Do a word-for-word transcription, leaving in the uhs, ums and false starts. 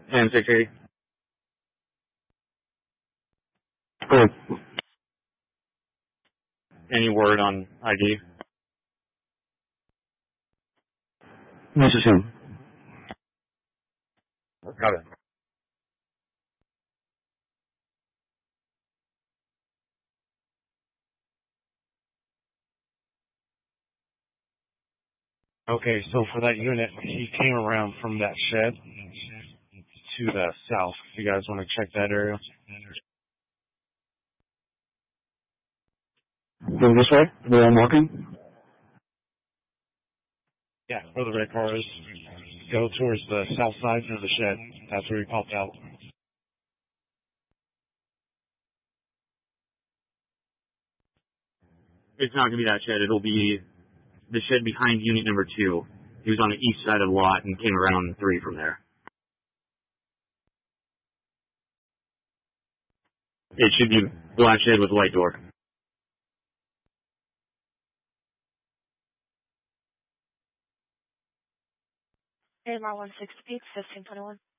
And six eighty. Cool. Any word on I D? This is him. Got it. Okay, so for that unit, he came around from that shed to the south. If you guys want to check that area. Go this way? Where I'm walking? Yeah, where the red car is. Go towards the south side of the shed. That's where he popped out. It's not going to be that shed. It'll be the shed behind unit number two. He was on the east side of the lot and came around three from there. It should be black shed with white door. A M R one six eight, fifteen twenty-one.